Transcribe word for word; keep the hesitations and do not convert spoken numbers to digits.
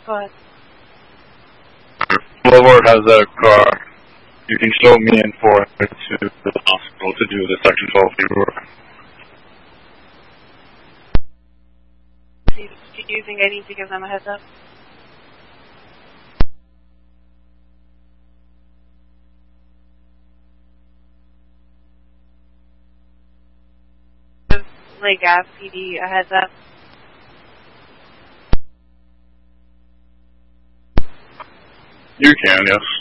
What? Boulevard has a car. You can show me in for it to the hospital to do the Section twelve paperwork. Do you, do you think I need to give them a heads up? Give Lake Ave P D a heads up? You can, yes.